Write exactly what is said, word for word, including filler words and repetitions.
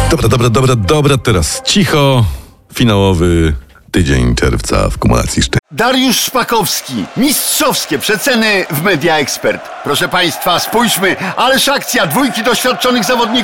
Dobra, dobra, dobra, dobra, teraz cicho. Finałowy tydzień czerwca w kumulacji szczęścia. Dariusz Szpakowski. Mistrzowskie przeceny w Media Expert. Proszę Państwa, spójrzmy, ależ akcja dwójki doświadczonych zawodników.